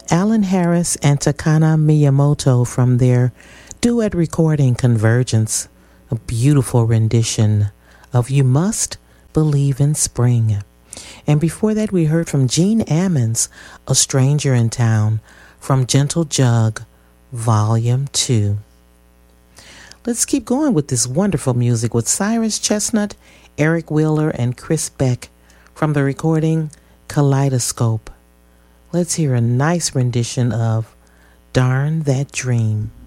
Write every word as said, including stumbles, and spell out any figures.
Alan Harris and Takana Miyamoto from their duet recording Convergence, a beautiful rendition of You Must Believe in Spring. And before that, we heard from Gene Ammons, A Stranger in Town, from Gentle Jug, Volume two. Let's keep going with this wonderful music with Cyrus Chestnut, Eric Wheeler, and Chris Beck from the recording Kaleidoscope. Let's hear a nice rendition of Darn That Dream.